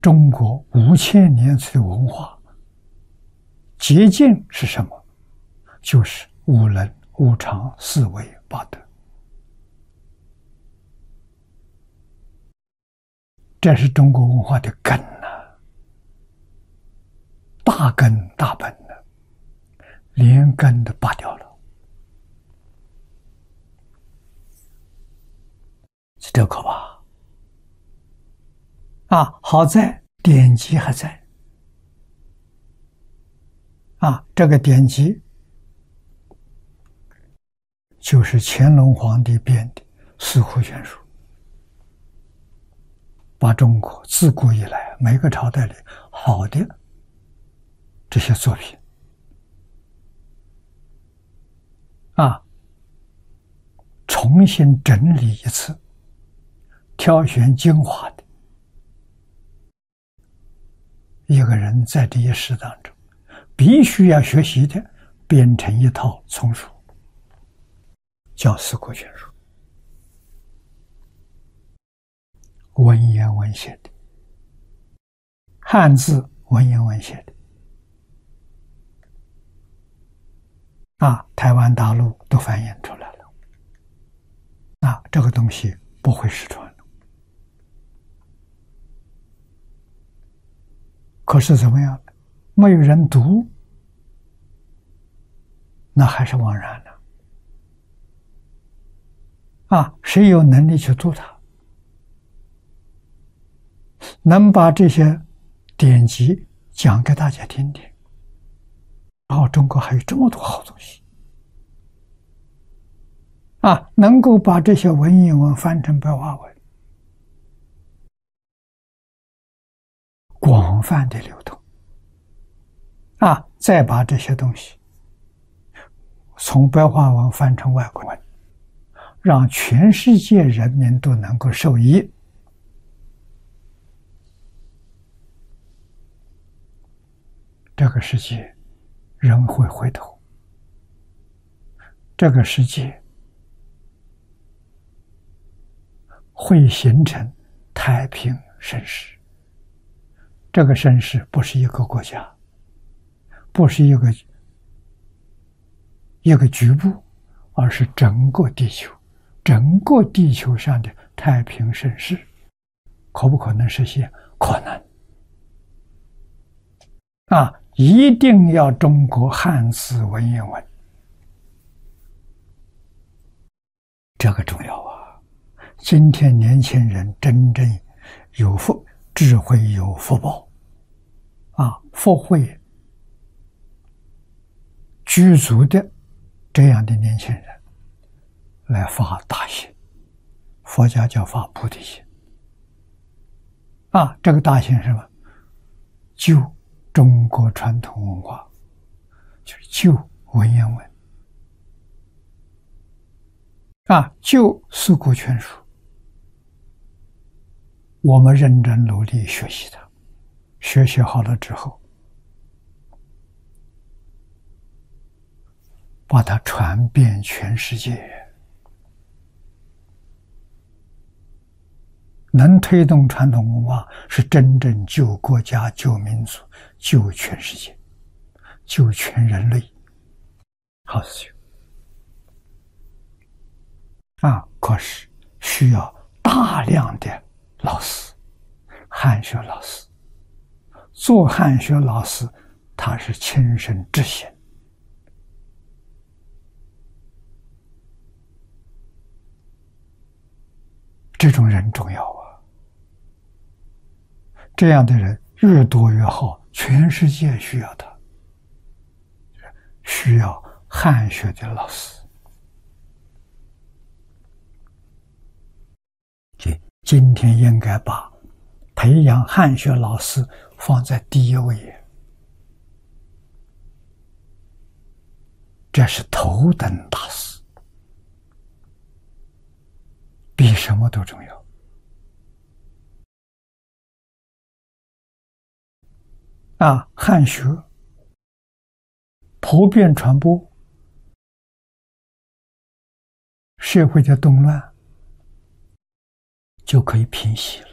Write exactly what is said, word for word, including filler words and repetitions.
中国五千年的文化捷径是什么？就是无能、无常、四维八德。这是中国文化的根呐、啊，大根大本的、啊，连根都拔掉了，这可怕啊！好在典籍还在啊，这个典籍就是乾隆皇帝编的《四库全书》。把中国自古以来每个朝代里好的这些作品啊，重新整理一次，挑选精华的，一个人在这一世当中必须要学习的，编成一套丛书，叫《四库全书》。文言文写的，汉字文言文写的，啊，台湾大陆都翻译出来了，啊，这个东西不会失传。可是怎么样？没有人读，那还是枉然了。啊，谁有能力去读它？能把这些典籍讲给大家听听，然后中国还有这么多好东西啊！能够把这些文言文翻成白话文，广泛的流通啊，再把这些东西从白话文翻成外国文，让全世界人民都能够受益。这个世界人会回头，这个世界会形成太平盛世。这个盛世不是一个国家，不是一个一个局部，而是整个地球，整个地球上的太平盛世，可不可能实现？可能啊！一定要中国汉字文言文，这个重要啊！今天年轻人真正有福智慧，有福报啊，福慧具足的这样的年轻人来发大心，佛家叫发菩提心啊！这个大心是什么？救中国传统文化，就是救文言文啊，救四库全书。我们认真努力学习它，学习好了之后，把它传遍全世界，能推动传统文化，是真正救国家、救民族、救全世界、救全人类好事情啊！可是需要大量的老师，汉学老师做汉学老师，他是亲身执行，这种人重要啊！这样的人越多越好，全世界需要他，需要汉学的老师。今天应该把培养汉学老师放在第一位，这是头等大事，比什么都重要啊！汉学普遍传播，社会的动乱就可以平息了。